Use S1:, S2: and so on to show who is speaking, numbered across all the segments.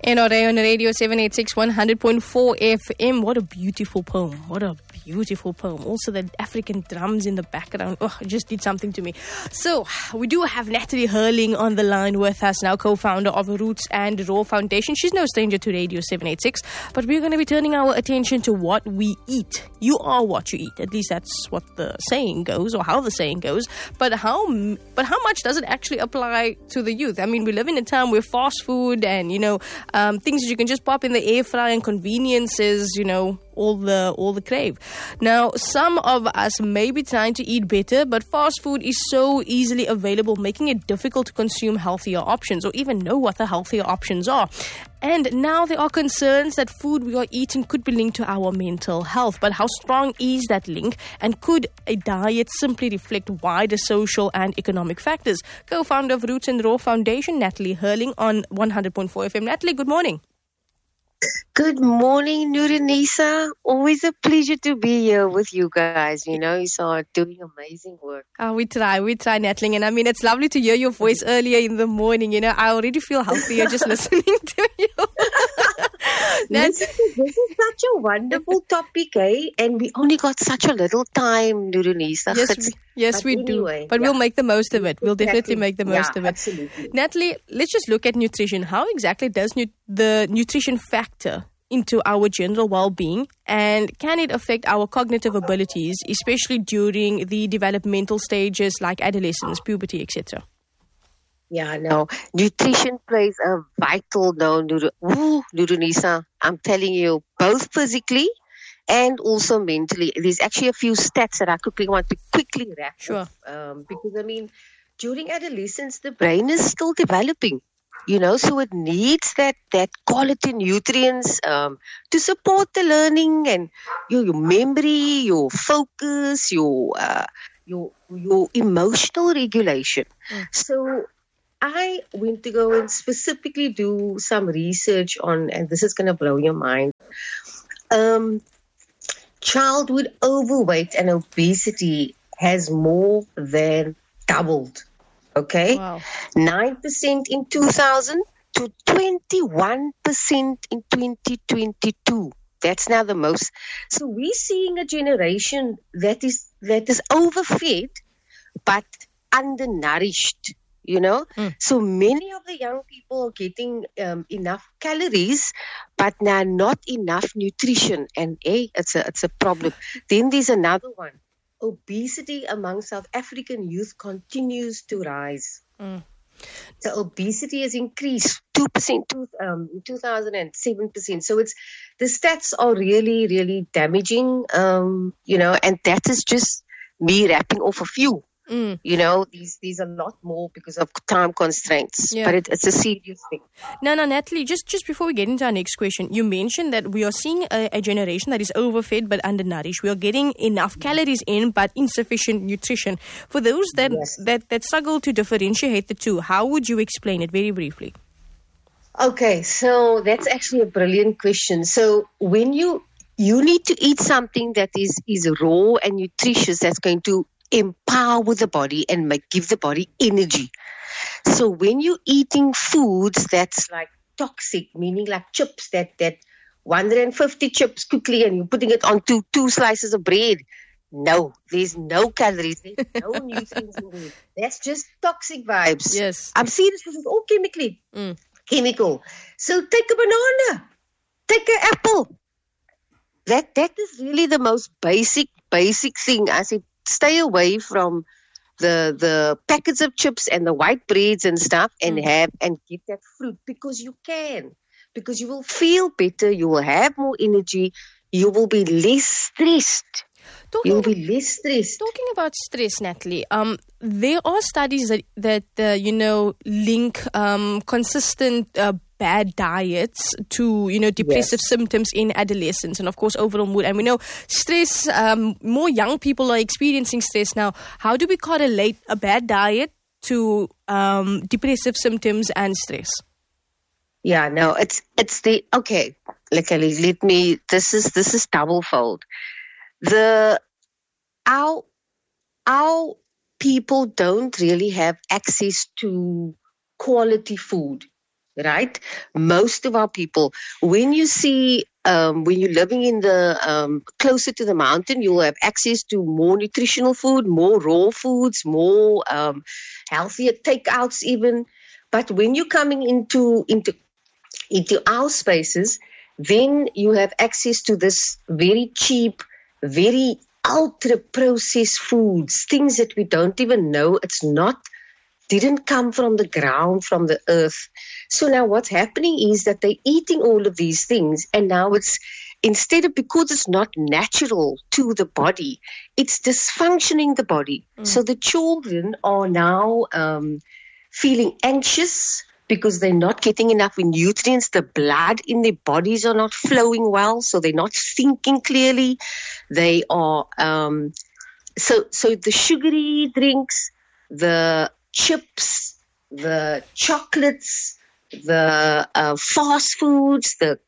S1: NRA on Radio 786 100.4 FM. What a beautiful poem. What a beautiful poem. Also the African drums in the background. Oh, it just did something to me. So, we do have Natalie Hurling on the line with us now, co-founder of Roots and Raw Foundation. She's no stranger to Radio 786, but we're going to be turning our attention to what we eat. You are what you eat. At least that's what the saying goes, or how the saying goes. But how much does it actually apply to the youth? I mean, we live in a time where fast food and, things that you can just pop in the air fryer and conveniences, all the crave. Now, some of us may be trying to eat better, but fast food is so easily available, making it difficult to consume healthier options or even know what the healthier options are. And now there are concerns that food we are eating could be linked to our mental health. But how strong is that link? And could a diet simply reflect wider social and economic factors? Co-founder of Roots and Raw Foundation, Natalie Hurling on 100.4 FM. Natalie, good morning.
S2: Good morning, Nurinisa. Always a pleasure to be here with you guys. You are doing amazing work.
S1: We try, Natalie. And I mean, it's lovely to hear your voice earlier in the morning. I already feel healthier just listening to you.
S2: This is such a wonderful topic, eh? And we only got such a little time, Nurinisa.
S1: Yes, we do. But we'll make the most of it. We'll definitely make the most of it.
S2: Absolutely.
S1: Natalie, let's just look at nutrition. How exactly does the nutrition factor into our general well-being, and can it affect our cognitive abilities, especially during the developmental stages like adolescence, puberty, etc.?
S2: Yeah, no. Nutrition plays a vital role, Nurinisa. I'm telling you, both physically and also mentally. There's actually a few stats that I want to quickly wrap up.
S1: Sure.
S2: Because, during adolescence, the brain is still developing. So it needs that quality nutrients to support the learning and your memory, your focus, your emotional regulation. So I went to go and specifically do some research on, and this is going to blow your mind, childhood overweight and obesity has more than doubled. Okay,
S1: wow.
S2: 9% in 2000 to 21% in 2022. That's now the most. So we're seeing a generation that is overfed but undernourished. So many of the young people are getting enough calories, but now not enough nutrition, and it's a problem. Then there's another one. Obesity among South African youth continues to rise. So obesity has increased 2% in 2000 and 7%. So the stats are really, really damaging, and that is just me wrapping off a few. These are a lot more because of time constraints, but it's a serious thing.
S1: Now, Natalie, just before we get into our next question, you mentioned that we are seeing a generation that is overfed but undernourished. We are getting enough calories in but insufficient nutrition. For those that struggle to differentiate the two, how would you explain it very briefly?
S2: Okay, so that's actually a brilliant question. So when you need to eat something that is raw and nutritious, that's going to empower the body and give the body energy. So when you're eating foods that's like toxic, meaning like chips, that 150 chips quickly and you're putting it onto 2 slices of bread, no, there's no calories, there's no nutrients in it. That's just toxic vibes.
S1: Yes.
S2: I'm serious, this is all chemical. So take a banana, take an apple. That is really the most basic thing. I say, stay away from the packets of chips and the white breads and stuff and get that fruit because you will feel better, you will have more energy, you will be less stressed. Talking
S1: about stress, Natalie, there are studies that link consistent bad diets to depressive symptoms in adolescence and of course overall mood. And we know stress, more young people are experiencing stress now. How do we correlate a bad diet to depressive symptoms and stress?
S2: Yeah, no, it's the okay. Let me. This is doublefold. Our people don't really have access to quality food. right? Most of our people, when you see, when you're living in the closer to the mountain, you'll have access to more nutritional food, more raw foods, more healthier takeouts even. But when you're coming into our spaces, then you have access to this very cheap, very ultra processed foods, things that we don't even know. Didn't come from the ground, from the earth. So now what's happening is that they're eating all of these things, and now because it's not natural to the body, it's dysfunctioning the body. So the children are now feeling anxious because they're not getting enough nutrients. The blood in their bodies are not flowing well, so they're not thinking clearly. They are so the sugary drinks, the chips, the chocolates, the fast foods, the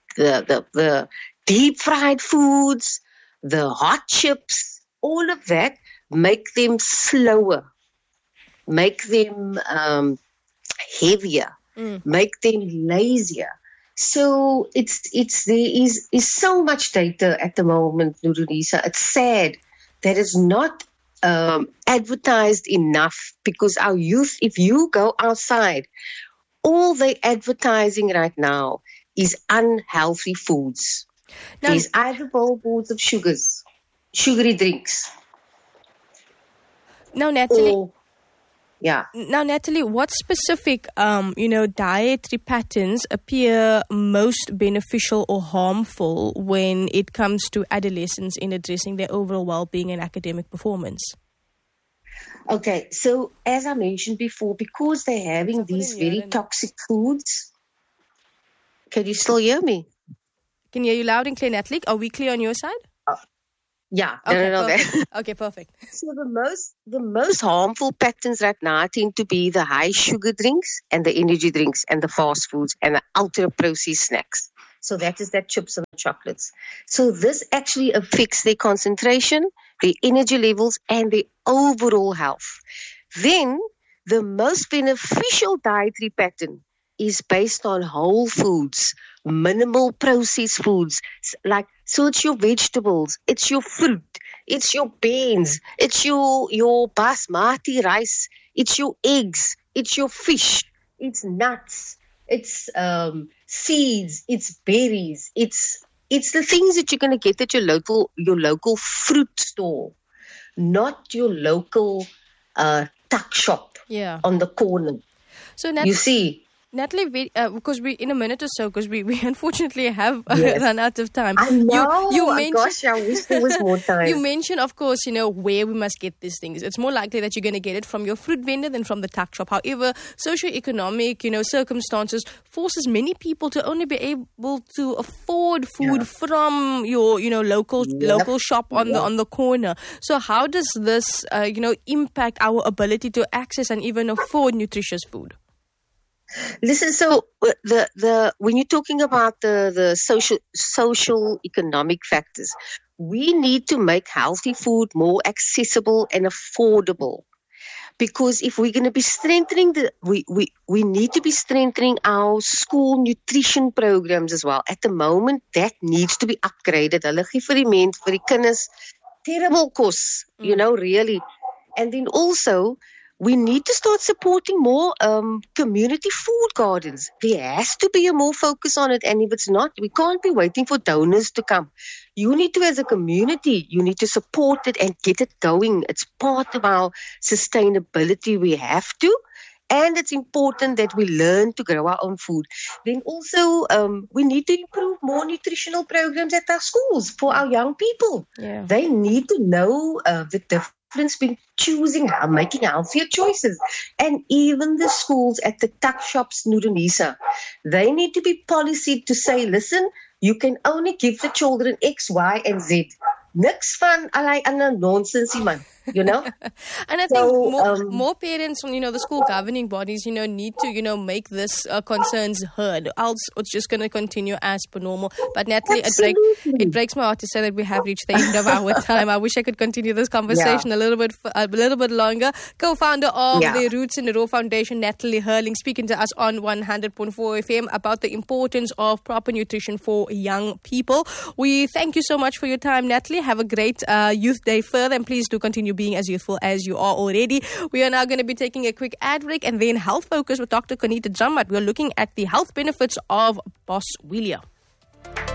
S2: deep fried foods, the hot chips, all of that make them slower, make them heavier, make them lazier. So there is so much data at the moment, Nurunisa. It's sad that it's not advertised enough, because our youth, if you go outside, all they're advertising right now is unhealthy foods. There's either billboards of sugary drinks.
S1: Now, Natalie.
S2: Yeah.
S1: Now, Natalie, what specific, dietary patterns appear most beneficial or harmful when it comes to adolescents in addressing their overall well-being and academic performance?
S2: Okay, so as I mentioned before, because they're having these very toxic foods. Can you still hear me?
S1: Can hear you loud and clear, Natalie. Are we clear on your side?
S2: Yeah.
S1: Okay, perfect. Okay, perfect.
S2: So the most harmful patterns right now tend to be the high sugar drinks and the energy drinks and the fast foods and the ultra processed snacks. So that is that chips and the chocolates. So this actually affects their concentration, their energy levels, and their overall health. Then the most beneficial dietary pattern is based on whole foods, minimal processed foods. So it's your vegetables, it's your fruit, it's your beans, it's your basmati rice, it's your eggs, it's your fish, it's nuts, it's seeds, it's berries, it's the things that you're going to get at your local fruit store, not your local tuck shop on the corner.
S1: So
S2: you see.
S1: Natalie, because we in a minute or so, because we unfortunately have run out of time.
S2: I know. Gosh, I wish there was more time.
S1: You mentioned, of course, where we must get these things. It's more likely that you're going to get it from your fruit vendor than from the tuck shop. However, socioeconomic, circumstances forces many people to only be able to afford food from your, local shop on the corner. So how does this, impact our ability to access and even afford nutritious food?
S2: Listen, so when you're talking about the social economic factors, we need to make healthy food more accessible and affordable. Because if we're going to be strengthening we need to be strengthening our school nutrition programs as well. At the moment, that needs to be upgraded. Hulle gee vir die mens, vir die kinders terrible kos, really. And then also, we need to start supporting more community food gardens. There has to be a more focus on it. And if it's not, we can't be waiting for donors to come. You need to, as a community, you need to support it and get it going. It's part of our sustainability. We have to. And it's important that we learn to grow our own food. Then also, we need to improve more nutritional programs at our schools for our young people.
S1: Yeah.
S2: They need to know the difference between making healthier choices. And even the schools at the tuck shops, Nurunisa, they need to be policed to say, listen, you can only give the children X, Y, and Z. Niks van allerlei ander nonsensie, man. you know.
S1: And I think more parents on, the school governing bodies, need to, make this concerns heard. Else it's just going to continue as per normal. But Natalie, it breaks my heart to say that we have reached the end of our time. I wish I could continue this conversation a little bit longer. Co-founder of the Roots in the Row Foundation, Natalie Hurling, speaking to us on 100.4 FM about the importance of proper nutrition for young people. We thank you so much for your time, Natalie. Have a great Youth Day further, and please do continue being as youthful as you are already. We are now going to be taking a quick ad break and then Health Focus with Dr. Conita Jammat. We are looking at the health benefits of Boswellia.